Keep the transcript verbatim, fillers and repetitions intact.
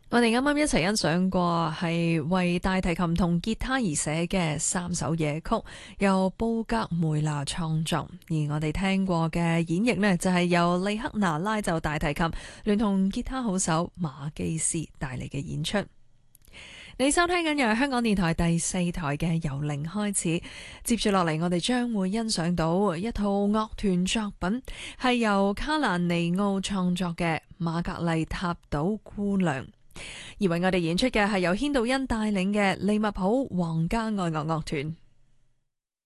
我哋啱啱一齊欣賞過係為大提琴同吉他而寫嘅三首夜曲，由布格梅拿創作。而我哋聽過嘅演繹呢，就係由利克拿拉奏大提琴聯同吉他好手馬基斯帶嚟嘅演出。你收聽緊嘅係香港電台第四台嘅由零開始，接住落嚟我哋將會欣賞到一套樂團作品，係由卡蘭尼奧創作嘅瑪格麗塔島姑娘。而為我哋演出嘅係由軒道恩帶領嘅利物浦皇家愛樂樂團。